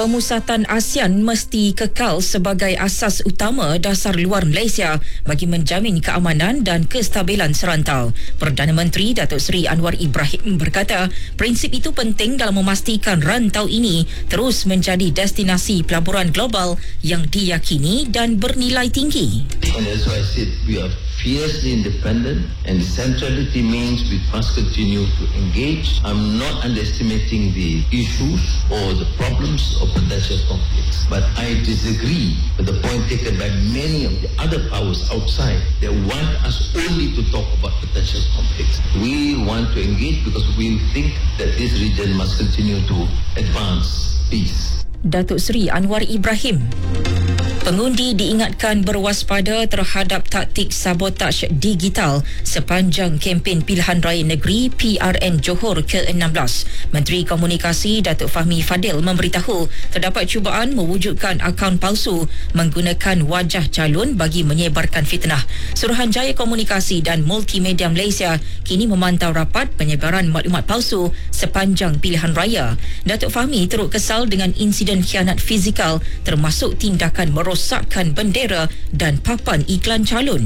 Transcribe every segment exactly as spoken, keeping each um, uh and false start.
Pemusatan ASEAN mesti kekal sebagai asas utama dasar luar Malaysia bagi menjamin keamanan dan kestabilan serantau. Perdana Menteri Datuk Seri Anwar Ibrahim berkata, prinsip itu penting dalam memastikan rantau ini terus menjadi destinasi pelaburan global yang diyakini dan bernilai tinggi. And that's why I said we are fiercely independent, and centrality means we must continue to engage. I'm not underestimating the issues or the problems of potential conflicts, but I disagree with the point taken by many of the other powers outside. They want us only to talk about potential conflicts. We want to engage because we think that this region must continue to advance peace. Datuk Seri Anwar Ibrahim. Pengundi diingatkan berwaspada terhadap taktik sabotaj digital sepanjang kempen pilihan raya negeri P R N Johor ke enam belas. Menteri Komunikasi Datuk Fahmi Fadil memberitahu terdapat cubaan mewujudkan akaun palsu menggunakan wajah calon bagi menyebarkan fitnah. Suruhanjaya Komunikasi dan Multimedia Malaysia kini memantau rapat penyebaran maklumat palsu sepanjang pilihan raya. Datuk Fahmi turut kesal dengan insiden khianat fizikal termasuk tindakan merosakkan bendera dan papan iklan calon.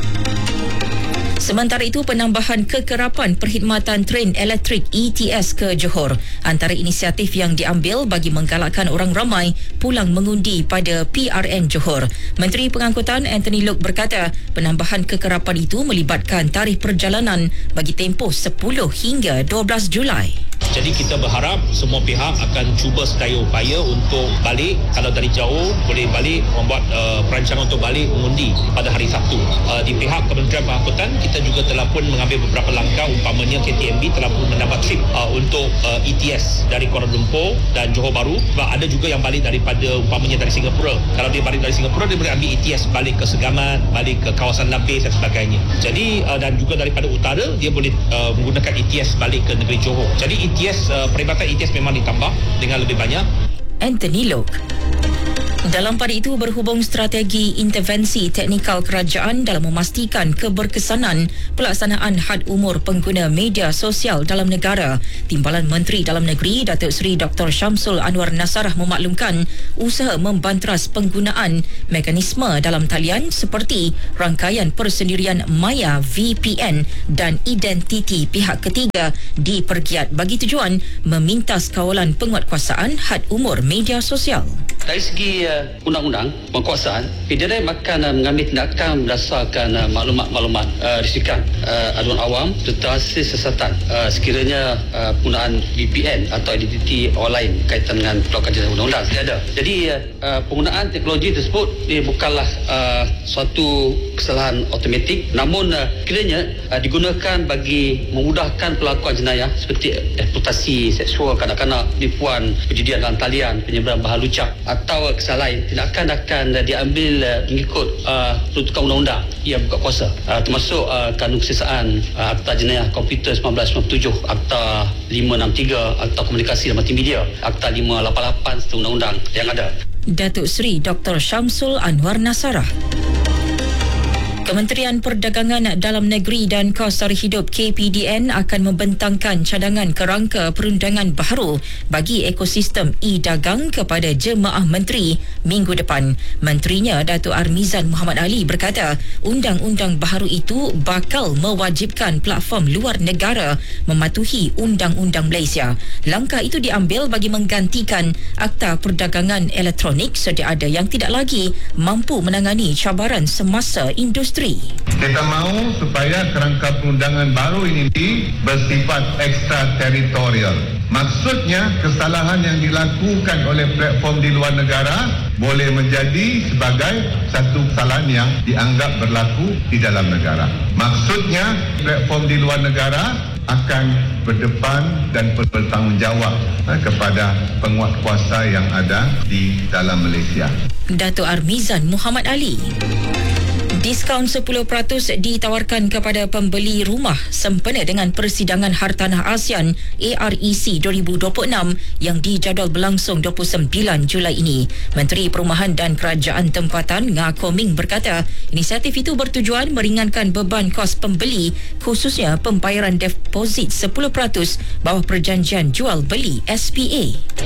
Sementara itu, penambahan kekerapan perkhidmatan tren elektrik E T S ke Johor antara inisiatif yang diambil bagi menggalakkan orang ramai pulang mengundi pada P R N Johor. Menteri Pengangkutan Anthony Loke berkata, penambahan kekerapan itu melibatkan tarikh perjalanan bagi tempoh sepuluh hingga dua belas Julai. Jadi kita berharap semua pihak akan cuba sedaya upaya untuk balik, kalau dari jauh boleh balik, membuat uh, perancangan untuk balik mengundi pada hari Sabtu. Uh, di pihak Kementerian Pengangkutan, kita juga telah pun mengambil beberapa langkah, umpamanya K T M B telah pun mendapat trip uh, untuk uh, E T S dari Kuala Lumpur dan Johor Bahru. Sebab ada juga yang balik daripada umpamanya dari Singapura. Kalau dia balik dari Singapura, dia boleh ambil E T S balik ke Segamat, balik ke kawasan Lapis dan sebagainya. Jadi uh, dan juga daripada utara, dia boleh uh, menggunakan E T S balik ke negeri Johor. Jadi E T S, uh, perkhidmatan E T S memang ditambah dengan lebih banyak. Anthony Loke. Dalam pada itu, berhubung strategi intervensi teknikal kerajaan dalam memastikan keberkesanan pelaksanaan had umur pengguna media sosial dalam negara, Timbalan Menteri Dalam Negeri Datuk Seri Doktor Syamsul Anwar Nasarah memaklumkan usaha membanteras penggunaan mekanisme dalam talian seperti rangkaian persendirian maya V P N dan identiti pihak ketiga dipergiat bagi tujuan memintas kawalan penguatkuasaan had umur media sosial. Dari segi uh, undang-undang penguasaan, P D R M akan uh, mengambil tindakan berdasarkan uh, maklumat-maklumat uh, risikan uh, aduan awam serta hasil siasatan uh, sekiranya uh, penggunaan V P N atau identiti orang lain kaitan dengan pelakuan jasa undang-undang tidak ada. Jadi uh, uh, penggunaan teknologi tersebut ia bukanlah uh, suatu kesalahan automatik, namun uh, kiranya uh, digunakan bagi memudahkan pelakuan jenayah seperti eksploitasi seksual kanak-kanak, penipuan, perjudian dalam talian, penyebaran bahan lucak atau kesalahan tindakan akan diambil uh, mengikut uh, peruntukan undang-undang yang buka kuasa, uh, termasuk uh, kanun kesiasaan uh, Akta Jenayah Komputer seribu sembilan ratus sembilan puluh tujuh, Akta lima enam tiga, Akta Komunikasi dan Multimedia, Akta lima lapan lapan serta undang-undang yang ada. Datuk Seri Doktor Syamsul Anwar Nasarah. Kementerian Perdagangan Dalam Negeri dan Kos Tarikh Hidup K P D N akan membentangkan cadangan kerangka perundangan baharu bagi ekosistem e-dagang kepada jemaah menteri minggu depan. Menterinya Datuk Armizan Muhammad Ali berkata, undang-undang baharu itu bakal mewajibkan platform luar negara mematuhi undang-undang Malaysia. Langkah itu diambil bagi menggantikan Akta Perdagangan Elektronik sedia ada yang tidak lagi mampu menangani cabaran semasa industri. Kita mahu supaya kerangka perundangan baru ini bersifat ekstrateritorial. Maksudnya, kesalahan yang dilakukan oleh platform di luar negara boleh menjadi sebagai satu kesalahan yang dianggap berlaku di dalam negara. Maksudnya, platform di luar negara akan berdepan dan bertanggungjawab kepada penguatkuasa yang ada di dalam Malaysia. Datuk Armizan Muhammad Ali. Diskaun sepuluh peratus ditawarkan kepada pembeli rumah sempena dengan Persidangan Hartanah ASEAN A R E C dua ribu dua puluh enam yang dijadual berlangsung dua puluh sembilan Julai ini. Menteri Perumahan dan Kerajaan Tempatan Ngah Koming berkata, inisiatif itu bertujuan meringankan beban kos pembeli, khususnya pembayaran deposit sepuluh peratus bawah perjanjian jual beli S P A.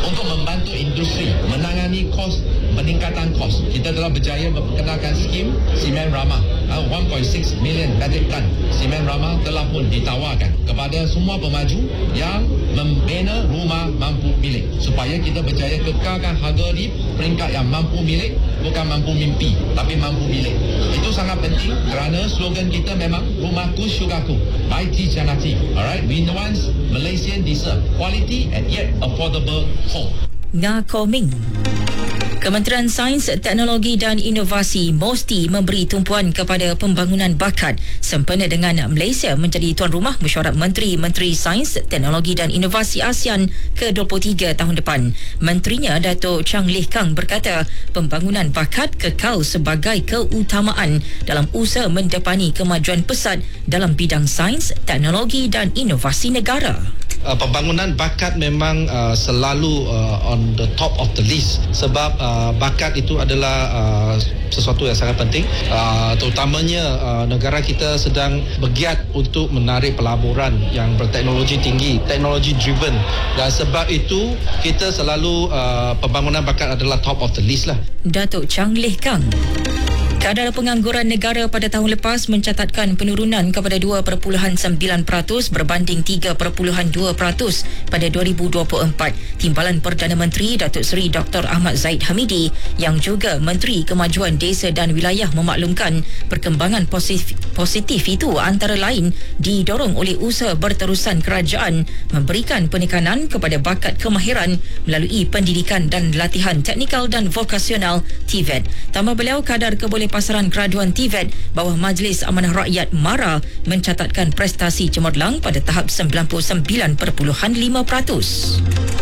untuk membantu industri menangani kos, peningkatan kos. Kita telah berjaya memperkenalkan skim Simen Rama. one point six million metric ton Simen Rama telah pun ditawarkan kepada semua pemaju yang membina rumah mampu milik, supaya kita berjaya kekalkan harga di peringkat yang mampu milik, bukan mampu mimpi tapi mampu milik. Itu sangat penting kerana slogan kita memang rumahku syurgaku, Baiti Janati. Alright, we want Malaysian deserve quality and yet affordable home. Nga Koming. Kementerian Sains, Teknologi dan Inovasi mesti memberi tumpuan kepada pembangunan bakat sempena dengan Malaysia menjadi tuan rumah Mesyuarat Menteri-Menteri Sains, Teknologi dan Inovasi ASEAN ke dua puluh tiga tahun depan. Menterinya Datuk Chang Lih Kang berkata pembangunan bakat kekal sebagai keutamaan dalam usaha mendepani kemajuan pesat dalam bidang sains, teknologi dan inovasi negara. Uh, pembangunan bakat memang uh, selalu uh, on the top of the list, sebab uh, bakat itu adalah uh, sesuatu yang sangat penting, uh, terutamanya uh, negara kita sedang bergiat untuk menarik pelaburan yang berteknologi tinggi, teknologi driven, dan sebab itu kita selalu uh, pembangunan bakat adalah top of the list lah. Datuk Chang Lih Kang. Kadar pengangguran negara pada tahun lepas mencatatkan penurunan kepada dua perpuluhan sembilan peratus berbanding tiga perpuluhan dua peratus pada dua ribu dua puluh empat. Timbalan Perdana Menteri Datuk Seri Doktor Ahmad Zahid Hamidi yang juga Menteri Kemajuan Desa dan Wilayah memaklumkan perkembangan positif, positif itu antara lain didorong oleh usaha berterusan kerajaan memberikan penekanan kepada bakat kemahiran melalui pendidikan dan latihan teknikal dan vokasional T V E T. Tambah beliau, kadar keboleh pasaran graduan T V E T bawah Majlis Amanah Rakyat MARA mencatatkan prestasi cemerlang pada tahap sembilan puluh sembilan perpuluhan lima peratus.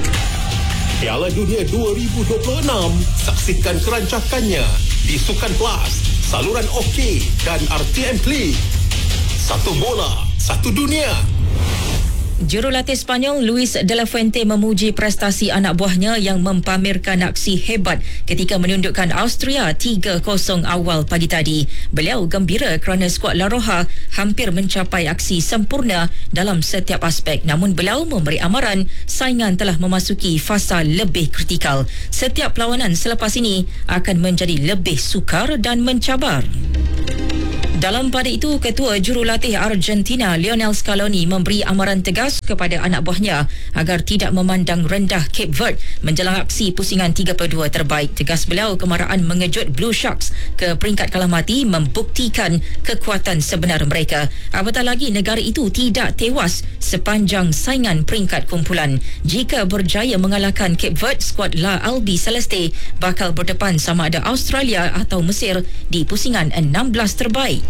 Piala Dunia dua ribu dua puluh enam, saksikan kerancakannya di Sukan Plus, saluran OK dan R T M Klik. Satu bola, satu dunia. Jurulatih Sepanyol Luis de la Fuente memuji prestasi anak buahnya yang mempamerkan aksi hebat ketika menundukkan Austria tiga kosong awal pagi tadi. Beliau gembira kerana skuad La Roja hampir mencapai aksi sempurna dalam setiap aspek, namun beliau memberi amaran saingan telah memasuki fasa lebih kritikal. Setiap perlawanan selepas ini akan menjadi lebih sukar dan mencabar. Dalam pada itu, Ketua Jurulatih Argentina Lionel Scaloni memberi amaran tegas kepada anak buahnya agar tidak memandang rendah Cape Verde menjelang aksi pusingan tiga puluh dua terbaik. Tegas beliau, kemarahan mengejut Blue Sharks ke peringkat kalah mati membuktikan kekuatan sebenar mereka. Apatah lagi negara itu tidak tewas sepanjang saingan peringkat kumpulan. Jika berjaya mengalahkan Cape Verde, skuad La Albi Celeste bakal berdepan sama ada Australia atau Mesir di pusingan enam belas terbaik.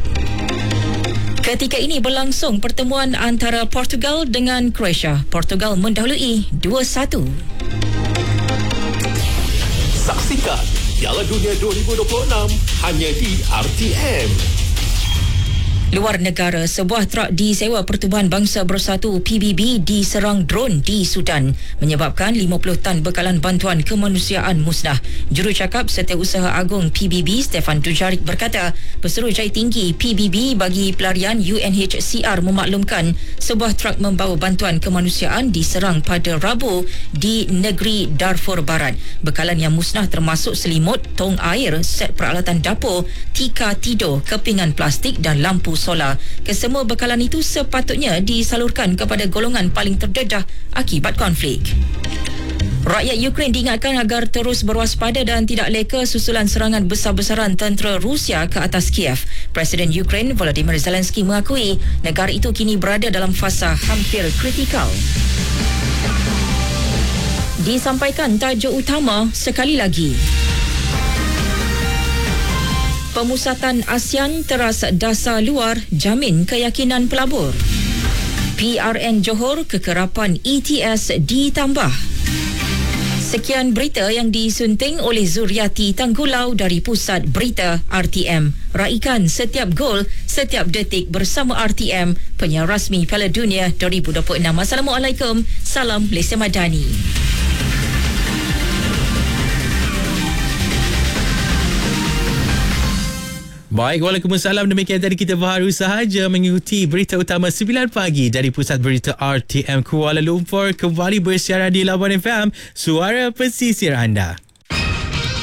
Ketika ini berlangsung pertemuan antara Portugal dengan Croatia. Portugal mendahului dua satu. Saksikan Piala Dunia dua ribu dua puluh enam hanya di R T M. Luar negara, sebuah truk disewa Pertubuhan Bangsa Bersatu P B B diserang drone di Sudan menyebabkan lima puluh tan bekalan bantuan kemanusiaan musnah. Jurucakap Setiausaha Agung P B B Stefan Dujarric berkata Pesuruhjaya Tinggi P B B bagi pelarian U N H C R memaklumkan sebuah truk membawa bantuan kemanusiaan diserang pada Rabu di negeri Darfur Barat. Bekalan yang musnah termasuk selimut, tong air, set peralatan dapur, tika tidur, kepingan plastik dan lampu solar. Kesemua bekalan itu sepatutnya disalurkan kepada golongan paling terdedah akibat konflik. Rakyat Ukraine diingatkan agar terus berwaspada dan tidak leka susulan serangan besar-besaran tentera Rusia ke atas Kiev. Presiden Ukraine Volodymyr Zelensky mengakui negara itu kini berada dalam fasa hampir kritikal. Disampaikan tajuk utama sekali lagi. Pemusatan ASEAN teras dasar luar jamin keyakinan pelabur. P R N Johor kekerapan E T S ditambah. Sekian berita yang disunting oleh Zuriati Tanggulau dari Pusat Berita R T M. Raikan setiap gol, setiap detik bersama R T M, penyiar rasmi Piala Dunia dua ribu dua puluh enam. Assalamualaikum. Salam Malaysia Madani. Baik, waalaikumsalam. Demikian tadi kita baru sahaja mengikuti berita utama sembilan pagi dari Pusat Berita R T M Kuala Lumpur. Kembali bersiaran di Labuan F M, suara pesisir anda.